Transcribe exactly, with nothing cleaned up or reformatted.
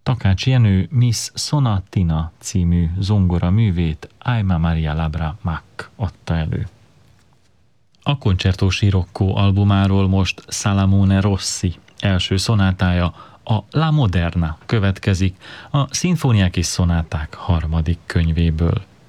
Takács Jenő Miss Sonatina című zongora művét Aima Maria Labra Mack adta elő. A Concerto Scirocco albumáról most Salamone Rossi első szonátája, a La Moderna következik, a Szimfóniák és szonáták harmadik könyvéből.